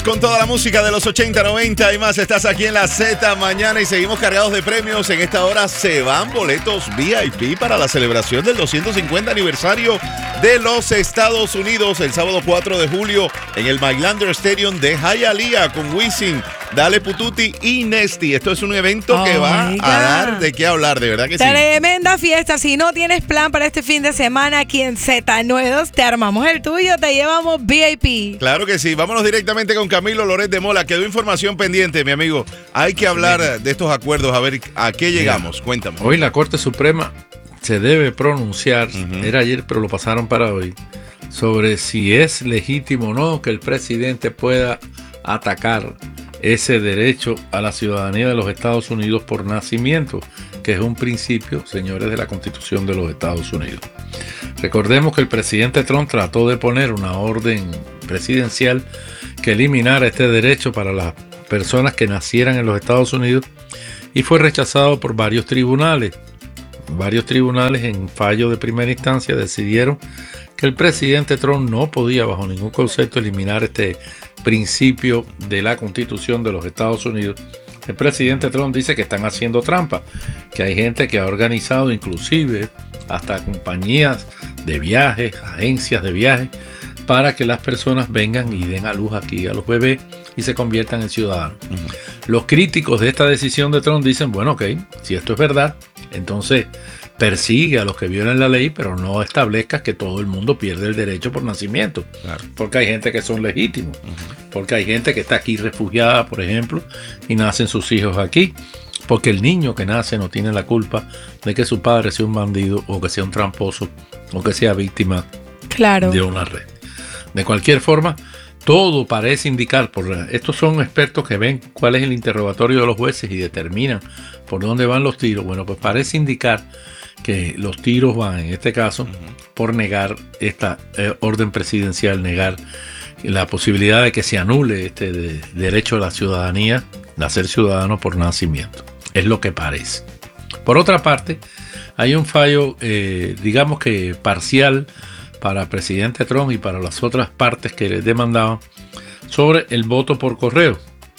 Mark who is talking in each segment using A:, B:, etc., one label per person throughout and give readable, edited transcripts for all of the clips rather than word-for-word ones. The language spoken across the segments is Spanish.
A: con toda la música de los 80, 90 y más. Estás aquí en la Z mañana y seguimos cargados de premios. En esta hora se van boletos VIP para la celebración del 250 aniversario de los Estados Unidos el sábado 4 de julio en el Mailander Stadium de Hialeah con Wisin, Dale Pututi y Nesty. Esto es un evento que va a dar de qué hablar, de verdad que sí.
B: Tremenda fiesta. Si no tienes plan para este fin de semana aquí en Z92, te armamos el tuyo, te llevamos VIP.
A: Claro que sí. Vámonos directamente con Camilo Loret de Mola. Quedó información pendiente, mi amigo. Hay que hablar de estos acuerdos, a ver a qué llegamos. Cuéntame.
C: Hoy la Corte Suprema se debe pronunciar, era ayer pero lo pasaron para hoy, sobre si es legítimo o no que el presidente pueda atacar ese derecho a la ciudadanía de los Estados Unidos por nacimiento, que es un principio, señores, de la Constitución de los Estados Unidos. Recordemos que el presidente Trump trató de poner una orden presidencial que eliminara este derecho para las personas que nacieran en los Estados Unidos y fue rechazado por varios tribunales. Varios tribunales en fallo de primera instancia decidieron que el presidente Trump no podía bajo ningún concepto eliminar este principio de la Constitución de los Estados Unidos. El presidente Trump dice que están haciendo trampa, que hay gente que ha organizado inclusive hasta compañías de viajes, agencias de viajes, para que las personas vengan y den a luz aquí a los bebés y se conviertan en ciudadanos. Los críticos de esta decisión de Trump dicen, bueno, ok, si esto es verdad, entonces persigue a los que violen la ley, pero no establezcas que todo el mundo pierde el derecho por nacimiento. Claro. Porque hay gente que son legítimos, porque hay gente que está aquí refugiada, por ejemplo, y nacen sus hijos aquí, porque el niño que nace no tiene la culpa de que su padre sea un bandido o que sea un tramposo o que sea víctima de una red. De cualquier forma, todo parece indicar, estos son expertos que ven cuál es el interrogatorio de los jueces y determinan por dónde van los tiros. Bueno, pues parece indicar que los tiros van, en este caso, por negar esta orden presidencial, negar la posibilidad de que se anule este derecho a la ciudadanía, de ser ciudadano por nacimiento. Es lo que parece. Por otra parte, hay un fallo, digamos que parcial, para el presidente Trump y para las otras partes que le demandaban sobre el voto por correo.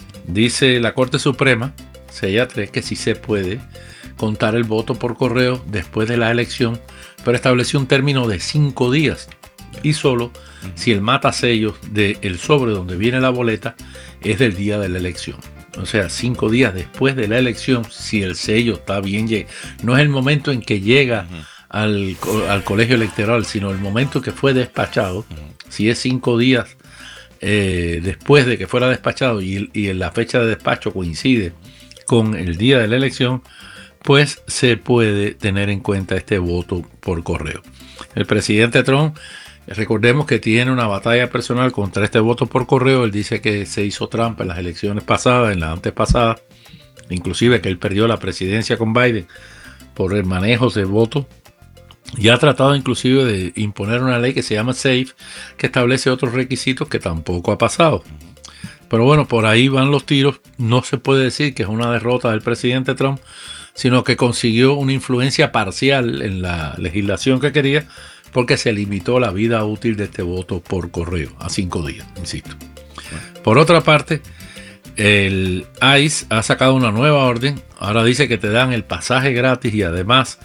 C: Dice la Corte Suprema, sella 3, que sí se puede contar el voto por correo después de la elección, pero estableció un término de 5 días y solo si el matasellos del sobre donde viene la boleta es del día de la elección. O sea, 5 días después de la elección, si el sello está bien llegado, no es el momento en que llega al colegio electoral, sino el momento que fue despachado. Si es 5 días después de que fuera despachado y la fecha de despacho coincide con el día de la elección, pues se puede tener en cuenta este voto por correo. El presidente Trump, recordemos que tiene una batalla personal contra este voto por correo. Él dice que se hizo trampa en las elecciones pasadas, en las antepasadas, inclusive que él perdió la presidencia con Biden por el manejo de voto. Y ha tratado inclusive de imponer una ley que se llama SAFE, que establece otros requisitos que tampoco ha pasado. Pero bueno, por ahí van los tiros. No se puede decir que es una derrota del presidente Trump, sino que consiguió una influencia parcial en la legislación que quería, porque se limitó la vida útil de este voto por correo a 5 días, insisto. Por otra parte, el ICE ha sacado una nueva orden. Ahora dice que te dan el pasaje gratis y además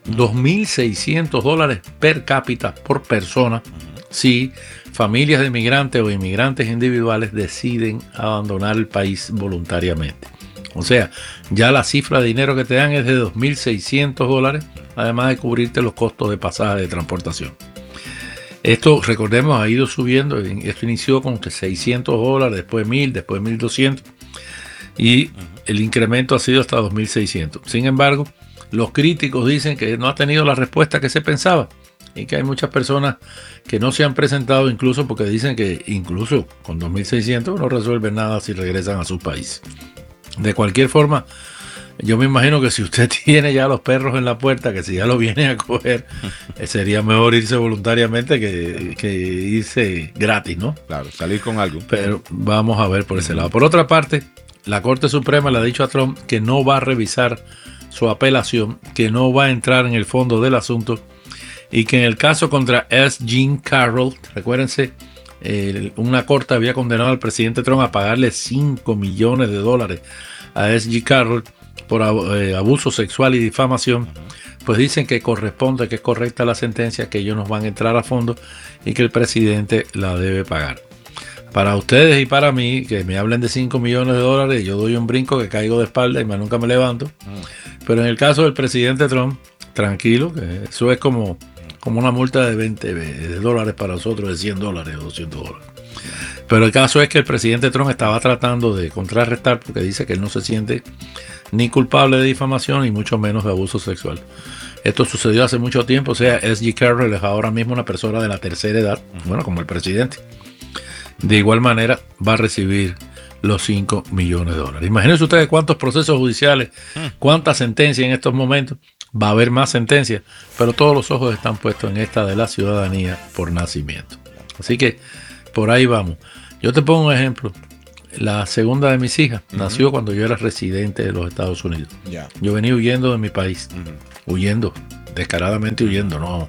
C: $2,600 per cápita por persona si familias de migrantes o inmigrantes individuales deciden abandonar el país voluntariamente. O sea, ya la cifra de dinero que te dan es de $2,600, además de cubrirte los costos de pasaje de transportación. Esto, recordemos, ha ido subiendo. Esto inició con $600, después $1,000, después $1,200 y el incremento ha sido hasta $2,600. Sin embargo, los críticos dicen que no ha tenido la respuesta que se pensaba y que hay muchas personas que no se han presentado, incluso porque dicen que incluso con $2,600 no resuelven nada si regresan a su país. De cualquier forma, yo me imagino que si usted tiene ya los perros en la puerta, que si ya lo viene a coger, sería mejor irse voluntariamente que irse gratis, ¿no?
A: Claro, salir con algo.
C: Pero vamos a ver por ese lado. Por otra parte, la Corte Suprema le ha dicho a Trump que no va a revisar su apelación, que no va a entrar en el fondo del asunto y que en el caso contra S. Jean Carroll, recuérdense, una corte había condenado al presidente Trump a pagarle $5 millones a S.G. Carroll por abuso sexual y difamación, pues dicen que corresponde, que es correcta la sentencia, que ellos nos van a entrar a fondo y que el presidente la debe pagar. Para ustedes y para mí, que me hablen de $5 millones, yo doy un brinco que caigo de espalda y más nunca me levanto. Pero en el caso del presidente Trump, tranquilo, que eso es como una multa de $20 para nosotros, de $100 o $200. Pero el caso es que el presidente Trump estaba tratando de contrarrestar, porque dice que él no se siente ni culpable de difamación y mucho menos de abuso sexual. Esto sucedió hace mucho tiempo, o sea, S.G. Carroll es ahora mismo una persona de la tercera edad, bueno, como el presidente. De igual manera va a recibir los $5 millones. Imagínense ustedes cuántos procesos judiciales, cuántas sentencias en estos momentos. Va a haber más sentencias, pero todos los ojos están puestos en esta de la ciudadanía por nacimiento. Así que por ahí vamos. Yo te pongo un ejemplo. La segunda de mis hijas nació cuando yo era residente de los Estados Unidos. Yo venía huyendo de mi país, huyendo, descaradamente huyendo,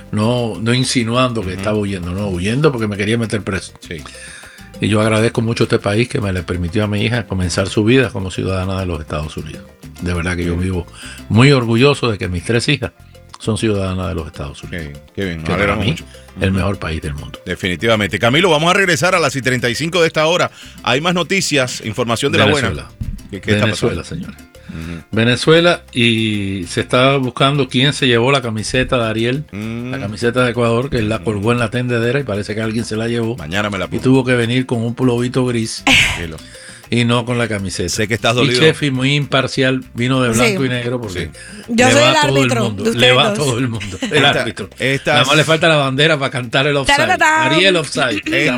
C: no insinuando que estaba huyendo, no, huyendo porque me quería meter preso. Sí. Y yo agradezco mucho a este país que me le permitió a mi hija comenzar su vida como ciudadana de los Estados Unidos. De verdad que yo vivo muy orgulloso de que mis 3 hijas son ciudadanas de los Estados Unidos.
A: Qué bien,
C: que para mí, el mejor país del mundo.
A: Definitivamente. Camilo, vamos a regresar a las 7:35 de esta hora. Hay más noticias, información de
C: Venezuela.
A: La buena. ¿Qué
C: Venezuela, señores. Venezuela, y se está buscando quién se llevó la camiseta de Ariel, la camiseta de Ecuador, que él la colgó en la tendedera y parece que alguien se la llevó.
A: Mañana me la pongo.
C: Y tuvo que venir con un pulovito gris y no con la camiseta.
A: Sé que estás dolido.
C: Y Chefi, muy imparcial, vino de blanco y negro porque
B: yo soy el árbitro.
C: Le va a todo el mundo. El árbitro. Nada más le falta la bandera para cantar el offside. Ariel offside.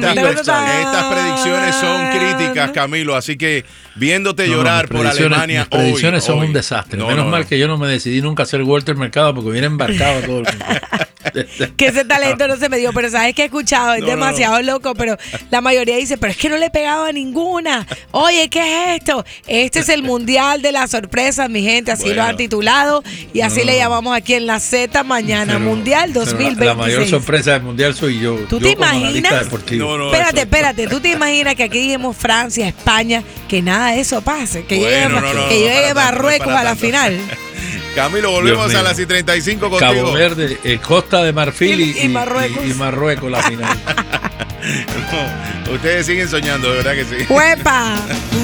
A: Estas predicciones son críticas, Camilo, así que viéndote llorar por Alemania
C: mis predicciones son un desastre. Menos mal que yo no me decidí nunca a ser Walter Mercado porque hubiera embarcado a todo el mundo.
B: Que ese talento no se me dio, pero sabes que he escuchado, es demasiado loco, pero la mayoría dice, pero es que no le he pegado a ninguna. Oye, ¿qué es esto? Este es el Mundial de las Sorpresas, mi gente, así lo han titulado y así le llamamos aquí en la Z mañana, Mundial 2026.
C: La mayor sorpresa del Mundial soy yo.
B: ¿Tú te imaginas? Espérate, ¿tú te imaginas que aquí dijimos Francia, España, que nada de eso pase? Que llegue Marruecos a la final.
A: Camilo, volvemos a las 7:35 contigo.
C: Cabo Verde, Costa de Marfil y Marruecos la final.
A: Ustedes siguen soñando, de verdad que sí.
B: ¡Huepa!